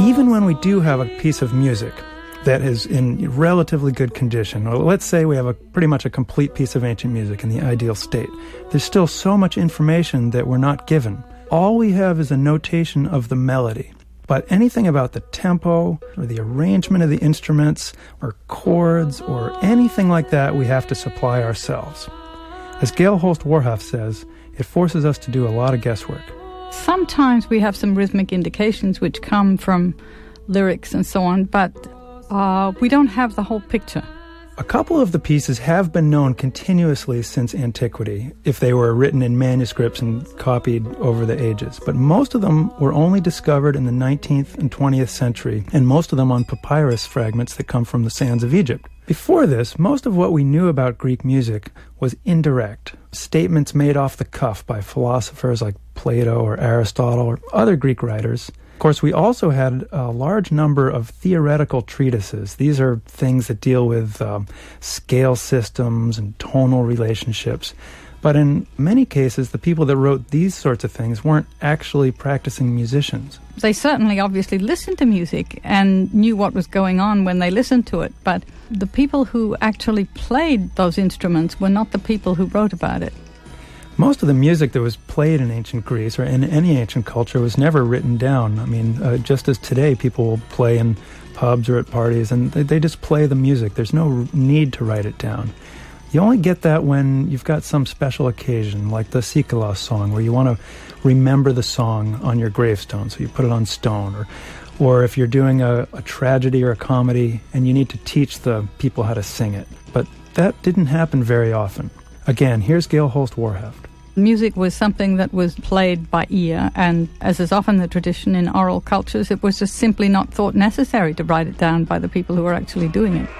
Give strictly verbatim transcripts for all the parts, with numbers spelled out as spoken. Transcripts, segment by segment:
even when we do have a piece of music that is in relatively good condition, or let's say we have a pretty much a complete piece of ancient music in the ideal state, there's still so much information that we're not given. All we have is a notation of the melody. But anything about the tempo or the arrangement of the instruments or chords or anything like that, we have to supply ourselves. As Gail Holst Warhoff says, it forces us to do a lot of guesswork. Sometimes we have some rhythmic indications which come from lyrics and so on, but uh, we don't have the whole picture. A couple of the pieces have been known continuously since antiquity, if they were written in manuscripts and copied over the ages. But most of them were only discovered in the nineteenth and twentieth century, and most of them on papyrus fragments that come from the sands of Egypt. Before this, most of what we knew about Greek music was indirect. Statements made off the cuff by philosophers like Plato or Aristotle or other Greek writers. Of course, we also had a large number of theoretical treatises. These are things that deal with um, scale systems and tonal relationships. But in many cases, the people that wrote these sorts of things weren't actually practicing musicians. They certainly obviously listened to music and knew what was going on when they listened to it, but the people who actually played those instruments were not the people who wrote about it. Most of the music that was played in ancient Greece or in any ancient culture was never written down. I mean, uh, just as today people will play in pubs or at parties, and they, they just play the music. There's no need to write it down. You only get that when you've got some special occasion, like the Sikelos song, where you want to remember the song on your gravestone, so you put it on stone. Or, or if you're doing a, a tragedy or a comedy, and you need to teach the people how to sing it. But that didn't happen very often. Again, here's Gail Holst Warhoff. Music was something that was played by ear, and as is often the tradition in oral cultures, it was just simply not thought necessary to write it down by the people who were actually doing it.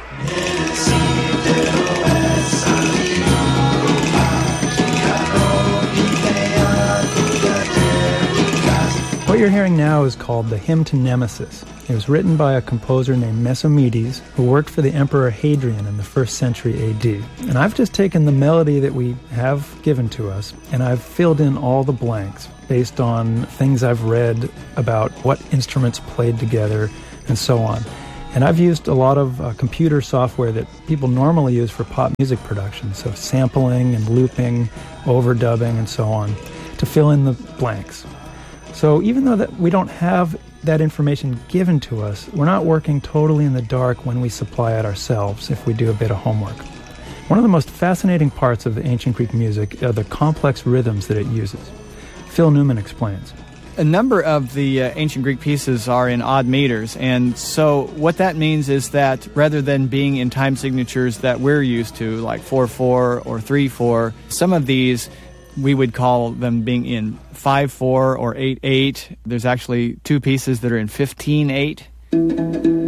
What you're hearing now is called the Hymn to Nemesis. It was written by a composer named Mesomedes, who worked for the Emperor Hadrian in the first century A D. And I've just taken the melody that we have given to us, and I've filled in all the blanks based on things I've read about what instruments played together and so on. And I've used a lot of uh, computer software that people normally use for pop music production, so sampling and looping, overdubbing, and so on, to fill in the blanks. So even though that we don't have that information given to us, we're not working totally in the dark when we supply it ourselves if we do a bit of homework. One of the most fascinating parts of ancient Greek music are the complex rhythms that it uses. Phil Newman explains. A number of the uh, ancient Greek pieces are in odd meters, and so what that means is that rather than being in time signatures that we're used to, like four four or three four, some of these we would call them being in five four or eight eight. There's actually two pieces that are in fifteen eight.